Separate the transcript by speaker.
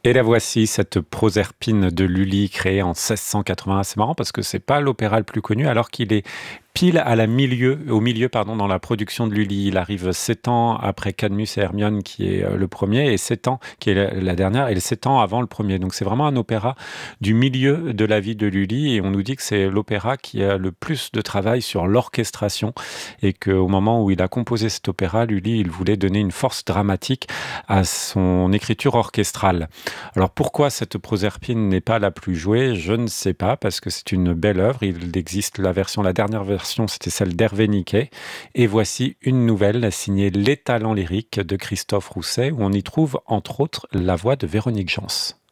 Speaker 1: Et la voici, cette Proserpine de Lully, créée en 1680. C'est marrant parce que c'est pas l'opéra le plus connu, alors qu'il est pile au milieu, pardon, dans la production de Lully. Il arrive 7 ans après Cadmus et Hermione, qui est le premier, et 7 ans, qui est la dernière, et 7 ans avant le premier. Donc c'est vraiment un opéra du milieu de la vie de Lully, et on nous dit que c'est l'opéra qui a le plus de travail sur l'orchestration, et qu'au moment où il a composé cet opéra, Lully, il voulait donner une force dramatique à son écriture orchestrale. Alors pourquoi cette Proserpine n'est pas la plus jouée? Je ne sais pas, parce que c'est une belle œuvre. Il existe la dernière version, c'était celle d'Hervé Niquet. Et voici une nouvelle signée Les Talents lyriques de Christophe Rousset, où on y trouve entre autres la voix de Véronique Jans.